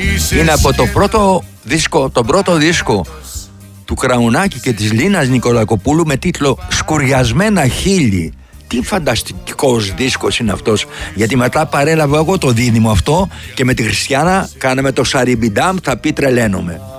Είναι από το πρώτο δίσκο του Κραουνάκη και της Λίνας Νικολακοπούλου με τίτλο «Σκουριασμένα χείλη». Τι φανταστικός δίσκος είναι αυτός, γιατί μετά παρέλαβα εγώ το δίδυμο αυτό και με τη Χριστιάνα κάναμε το Σαριμπιντάμ, θα πει τρελαίνομαι.